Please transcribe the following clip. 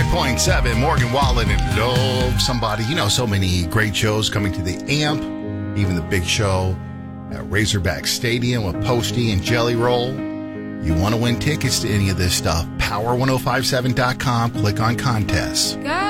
105.7, Morgan Wallen and Love Somebody. You know, so many great shows coming to the AMP, even the big show at Razorback Stadium with Posty and Jelly Roll. You want to win tickets to any of this stuff, power1057.com, click on contests.